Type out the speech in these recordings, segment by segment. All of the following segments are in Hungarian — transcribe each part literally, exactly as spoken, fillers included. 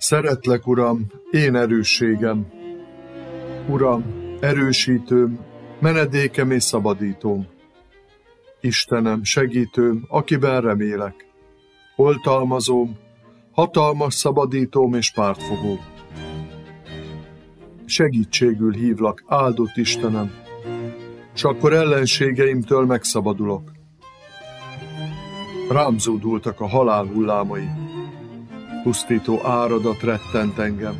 Szeretlek, Uram, én erősségem. Uram, erősítőm, menedékem és szabadítóm. Istenem, segítőm, akiben remélek. Oltalmazóm, hatalmas szabadítóm és pártfogóm. Segítségül hívlak, áldott Istenem, s akkor ellenségeimtől megszabadulok. Rám zúdultak a halál hullámai, pusztító áradat rettent engem.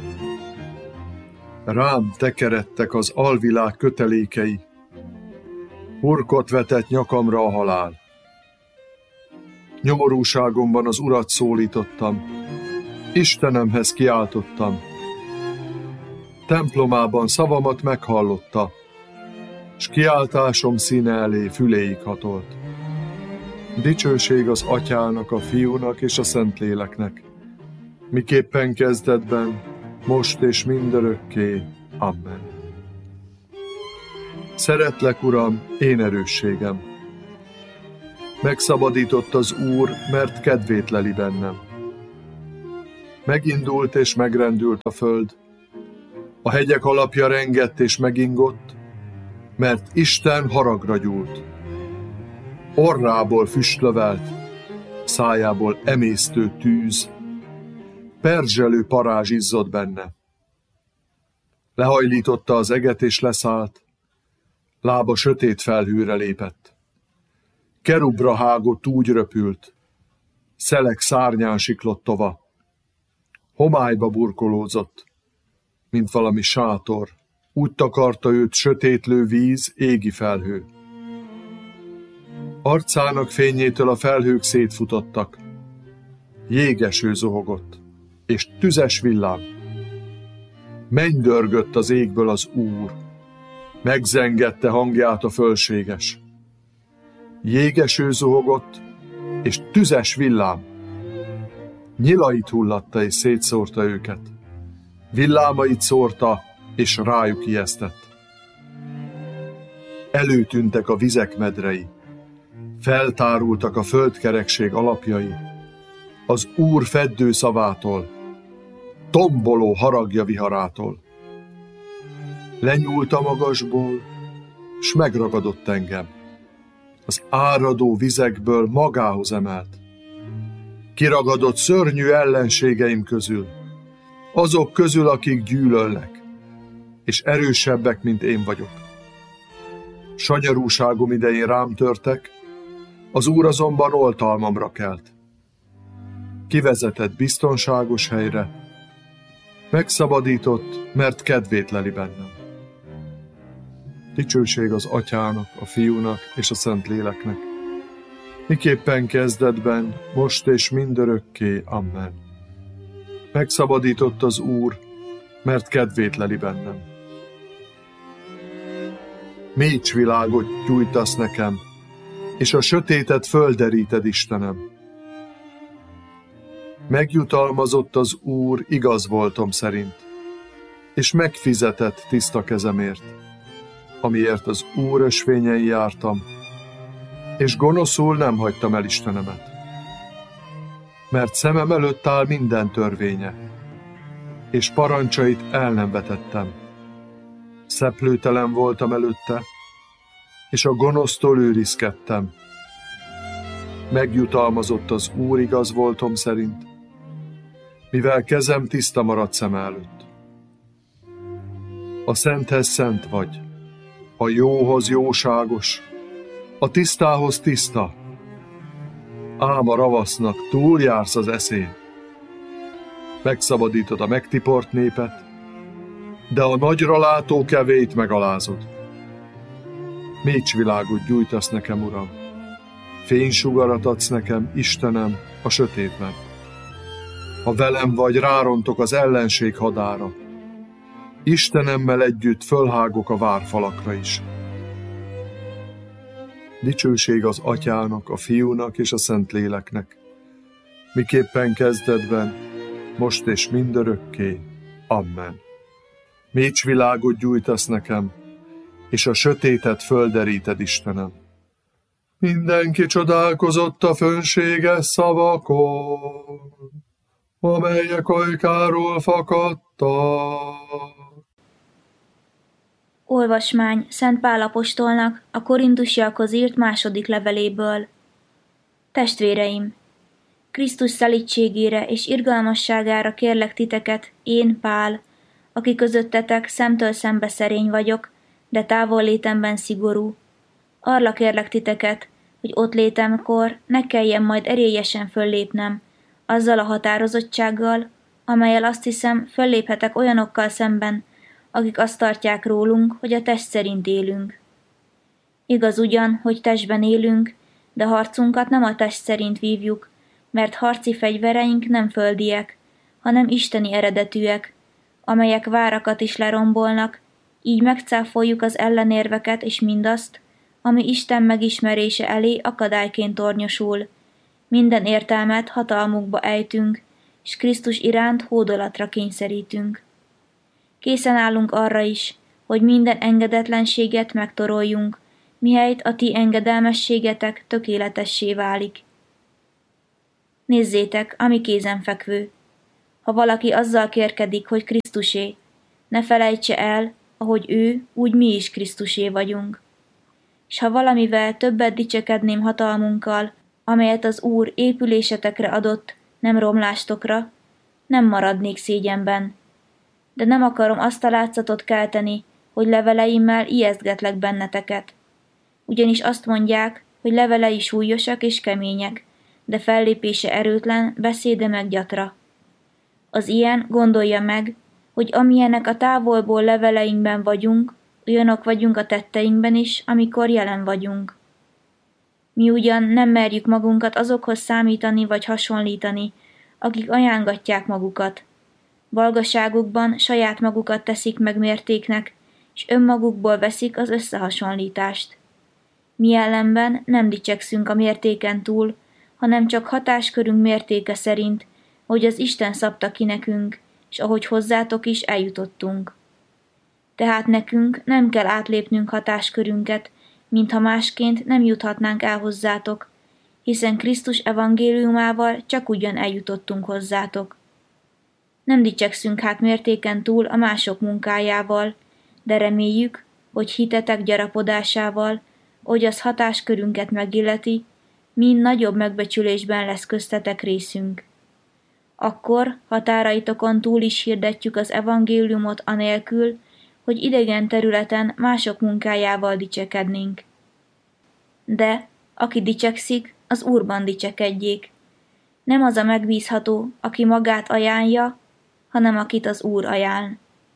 Rám tekeredtek az alvilág kötelékei, hurkot vetett nyakamra a halál. Nyomorúságomban az Urat szólítottam, Istenemhez kiáltottam. Templomában szavamat meghallotta, s kiáltásom színe elé füléig hatolt. Dicsőség az Atyának, a Fiúnak és a Szentléleknek, miképpen kezdetben, most és mindörökké. Amen. Szeretlek, Uram, én erősségem. Megszabadított az Úr, mert kedvét leli bennem. Megindult és megrendült a föld, a hegyek alapja rengett és megingott, mert Isten haragra gyúlt. Orrából füstlövelt, szájából emésztő tűz, perzselő parázs izzott benne. Lehajlította az eget és leszállt, lába sötét felhőre lépett. Kerubra hágott úgy röpült, szelek szárnyán siklott tova. Homályba burkolózott, mint valami sátor, úgy takarta őt sötétlő víz, égi felhő. Arcának fényétől a felhők szétfutottak, jégeső zohogott, és tüzes villám. Mennydörgött az égből az Úr, megzengette hangját a fölséges. Jégeső zohogott, és tüzes villám. Nyilait hullatta és szétszórta őket. Villámait szórta, és rájuk ijesztett. Előtűntek a vizek medrei, feltárultak a földkerekség alapjai, az Úr feddő szavától, tomboló haragja viharától. Lenyúlt a magasból, s megragadott engem. Az áradó vizekből magához emelt. Kiragadott szörnyű ellenségeim közül, azok közül, akik gyűlöllek, és erősebbek, mint én vagyok. Sanyarúságom idején rám törtek, az Úr azonban oltalmamra kelt. Kivezetett biztonságos helyre, megszabadított, mert kedvét leli bennem. Dicsőség az Atyának, a Fiúnak és a Szentléleknek, miképpen kezdetben, most és mindörökké. Amen. Megszabadított az Úr, mert kedvét leli bennem. Mécsvilágot gyújtasz nekem, és a sötétet földeríted, Istenem. Megjutalmazott az Úr igaz voltom szerint, és megfizetett tiszta kezemért, amiért az Úr ösvényen jártam, és gonoszul nem hagytam el Istenemet. Mert szemem előtt áll minden törvénye, és parancsait el nem vetettem. Szeplőtelen voltam előtte, és a gonosztól őrizkedtem. Megjutalmazott az Úr igaz voltom szerint, mivel kezem tiszta maradt szem előtt. A szenthez szent vagy, a jóhoz jóságos, a tisztához tiszta, ám a ravasznak túljársz az eszén. Megszabadítod a megtiport népet, de a nagyra látó kevét megalázod. Mécsvilágot gyújtasz nekem, Uram, fénysugarat adsz nekem, Istenem, a sötétben. Ha velem vagy, rárontok az ellenség hadára. Istenemmel együtt fölhágok a várfalakra is. Dicsőség az Atyának, a Fiúnak és a Szentléleknek, miképpen kezdetben, most és mindörökké. Amen. Mécsvilágot gyújtasz nekem, és a sötétet földeríted, Istenem. Mindenki csodálkozott a fönséges szavakon. amelyek ajkáról fakadtak. Olvasmány Szent Pál apostolnak a korintusiakhoz írt második leveléből. Testvéreim! Krisztus szelídségére és irgalmasságára kérlek titeket, én, Pál, aki közöttetek szemtől szembe szerény vagyok, de távollétemben szigorú. Arra kérlek titeket, hogy ott létemkor ne kelljen majd erélyesen föllépnem, azzal a határozottsággal, amellyel azt hiszem fölléphetek olyanokkal szemben, akik azt tartják rólunk, hogy a test szerint élünk. Igaz ugyan, hogy testben élünk, de harcunkat nem a test szerint vívjuk, mert harci fegyvereink nem földiek, hanem isteni eredetűek, amelyek várakat is lerombolnak, így megcáfoljuk az ellenérveket és mindazt, ami Isten megismerése elé akadályként tornyosul. Minden értelmet hatalmukba ejtünk, és Krisztus iránt hódolatra kényszerítünk. Készen állunk arra is, hogy minden engedetlenséget megtoroljunk, mihelyt a ti engedelmességetek tökéletessé válik. Nézzétek, ami kézenfekvő. Ha valaki azzal kérkedik, hogy Krisztusé, ne felejtse el, ahogy ő, úgy mi is Krisztusé vagyunk. S ha valamivel többet dicsekedném hatalmunkkal, amelyet az Úr épülésetekre adott, nem romlástokra, nem maradnék szégyenben. De nem akarom azt a látszatot kelteni, hogy leveleimmel ijesztgetlek benneteket. Ugyanis azt mondják, hogy levelei súlyosak és kemények, de fellépése erőtlen, beszéde meg gyatra. Az ilyen gondolja meg, hogy amilyenek a távolból leveleinkben vagyunk, olyanok vagyunk a tetteinkben is, amikor jelen vagyunk. Mi ugyan nem merjük magunkat azokhoz számítani vagy hasonlítani, akik ajángatják magukat. Valgaságukban saját magukat teszik meg mértéknek, és önmagukból veszik az összehasonlítást. Mi ellenben nem dicsekszünk a mértéken túl, hanem csak hatáskörünk mértéke szerint, hogy az Isten szabta ki nekünk, és ahogy hozzátok is eljutottunk. Tehát nekünk nem kell átlépnünk hatáskörünket, mintha másként nem juthatnánk el hozzátok, hiszen Krisztus evangéliumával csak ugyan eljutottunk hozzátok. Nem dicsekszünk hát mértéken túl a mások munkájával, de reméljük, hogy hitetek gyarapodásával, hogy az hatáskörünket megilleti, mind nagyobb megbecsülésben lesz köztetek részünk. Akkor határaitokon túl is hirdetjük az evangéliumot anélkül, hogy idegen területen mások munkájával dicsekednénk. De, aki dicsekszik, az Úrban dicsekedjék. Nem az a megbízható, aki magát ajánlja, hanem akit az Úr ajánl.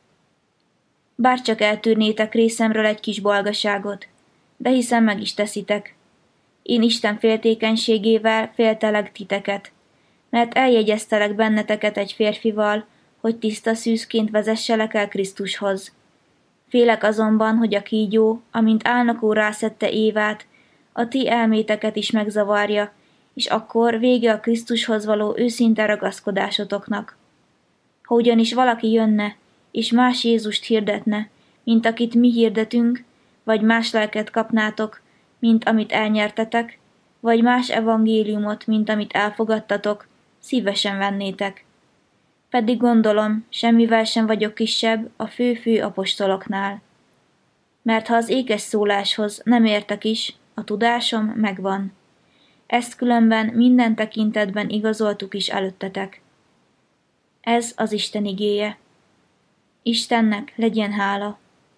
Bárcsak eltűrnétek részemről egy kis balgaságot, de hiszen meg is teszitek. Én Isten féltékenységével féltelek titeket, mert eljegyeztelek benneteket egy férfival, hogy tiszta szűzként vezesselek el Krisztushoz. Félek azonban, hogy a kígyó, amint álnokul rászedte Évát, a ti elméteket is megzavarja, és akkor vége a Krisztushoz való őszinte ragaszkodásotoknak. Ha ugyanis valaki jönne, és más Jézust hirdetne, mint akit mi hirdetünk, vagy más lelket kapnátok, mint amit elnyertetek, vagy más evangéliumot, mint amit elfogadtatok, szívesen vennétek. Pedig gondolom, semmivel sem vagyok kisebb a fő-fő apostoloknál. Mert ha az ékes szóláshoz nem értek is, a tudásom megvan. Ezt különben minden tekintetben igazoltuk is előttetek. Ez az Isten igéje. Istennek legyen hála.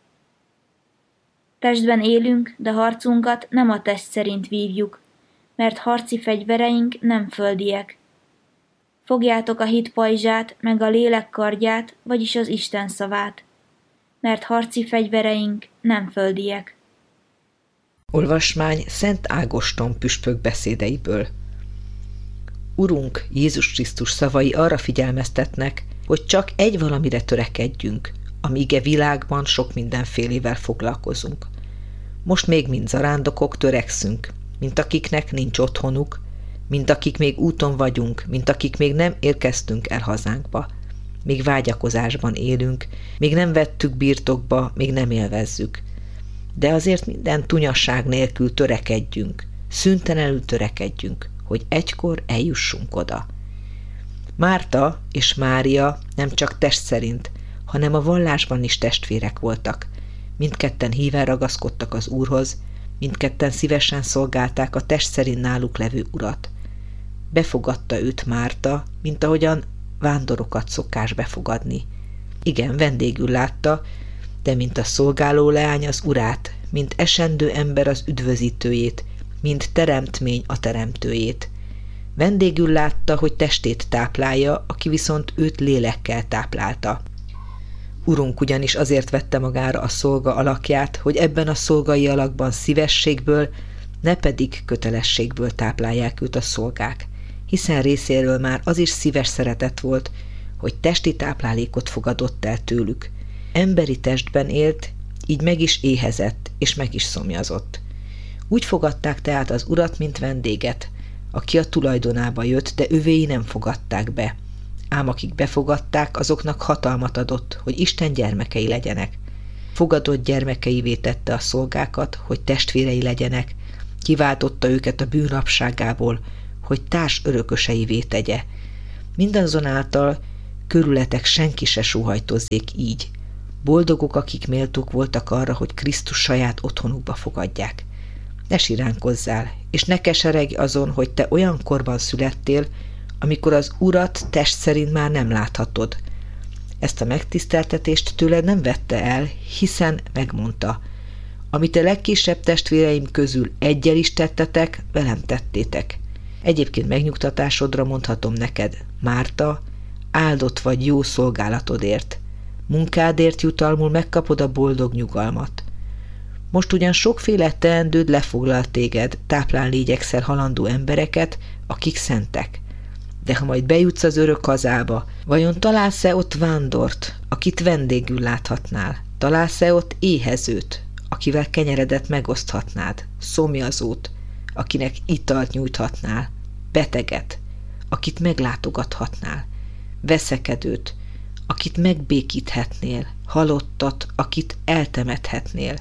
Testben élünk, de harcunkat nem a test szerint vívjuk, mert harci fegyvereink nem földiek. Fogjátok a hit pajzsát, meg a lélek kardját, vagyis az Isten szavát, mert harci fegyvereink nem földiek. Olvasmány Szent Ágoston püspök beszédeiből. Urunk Jézus Krisztus szavai arra figyelmeztetnek, hogy csak egy valamire törekedjünk, amíg e világban sok mindenfélével foglalkozunk. Most még mind zarándokok törekszünk, mint akiknek nincs otthonuk, mint akik még úton vagyunk, mint akik még nem érkeztünk el hazánkba. Még vágyakozásban élünk, még nem vettük birtokba, még nem élvezzük. De azért minden tunyasság nélkül törekedjünk, szüntelenül törekedjünk, hogy egykor eljussunk oda. Márta és Mária nem csak test szerint, hanem a vallásban is testvérek voltak. Mindketten híven ragaszkodtak az Úrhoz, mindketten szívesen szolgálták a test szerint náluk levő urat. Befogadta őt Márta, mint ahogyan vándorokat szokás befogadni. Igen, vendégül látta, de mint a szolgáló leány az urát, mint esendő ember az üdvözítőjét, mint teremtmény a teremtőjét. Vendégül látta, hogy testét táplálja, aki viszont őt lélekkel táplálta. Urunk ugyanis azért vette magára a szolga alakját, hogy ebben a szolgai alakban szívességből, ne pedig kötelességből táplálják őt a szolgák, hiszen részéről már az is szíves szeretet volt, hogy testi táplálékot fogadott el tőlük. Emberi testben élt, így meg is éhezett, és meg is szomjazott. Úgy fogadták tehát az urat, mint vendéget, aki a tulajdonába jött, de övéi nem fogadták be. Ám akik befogadták, azoknak hatalmat adott, hogy Isten gyermekei legyenek. Fogadott gyermekeivé tette a szolgákat, hogy testvérei legyenek, kiváltotta őket a bűn rabságából, hogy társ örököseivé tegye. Mindazonáltal körületek senki se sóhajtozzék így. Boldogok, akik méltók voltak arra, hogy Krisztus saját otthonukba fogadják. Ne siránkozzál, és ne keseregj azon, hogy te olyan korban születtél, amikor az Urat test szerint már nem láthatod. Ezt a megtiszteltetést tőled nem vette el, hiszen megmondta: amit a legkisebb testvéreim közül egyel is tettetek, velem tettétek. Egyébként megnyugtatásodra mondhatom neked, Márta, áldott vagy jó szolgálatodért. Munkádért jutalmul megkapod a boldog nyugalmat. Most ugyan sokféle teendőd lefoglal téged, táplálni igyekszel halandó embereket, akik szentek. De ha majd bejutsz az örök hazába, vajon találsz-e ott vándort, akit vendégül láthatnál? Találsz-e ott éhezőt, akivel kenyeredet megoszthatnád? Szomjazót, akinek italt nyújthatnál? Beteget, akit meglátogathatnál? Veszekedőt, akit megbékíthetnél? Halottat, akit eltemethetnél?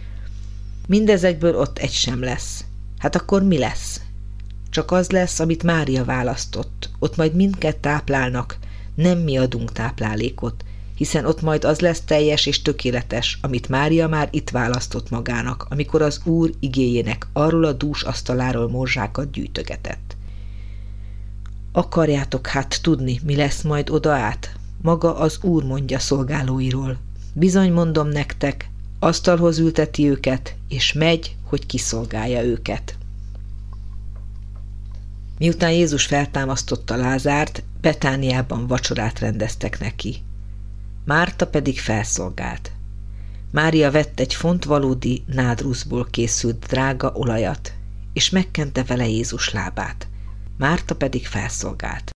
Mindezekből ott egy sem lesz. Hát akkor mi lesz? Csak az lesz, amit Mária választott. Ott majd mindket táplálnak, nem mi adunk táplálékot, hiszen ott majd az lesz teljes és tökéletes, amit Mária már itt választott magának, amikor az Úr igéjének arról a dús asztaláról morzsákat gyűjtögetett. Akarjátok hát tudni, mi lesz majd oda át? Maga az Úr mondja szolgálóiról. Bizony mondom nektek, asztalhoz ülteti őket, és megy, hogy kiszolgálja őket. Miután Jézus feltámasztotta Lázárt, Betániában vacsorát rendeztek neki. Márta pedig felszolgált. Mária vett egy font valódi nádruszból készült drága olajat, és megkente vele Jézus lábát. Márta pedig felszolgált.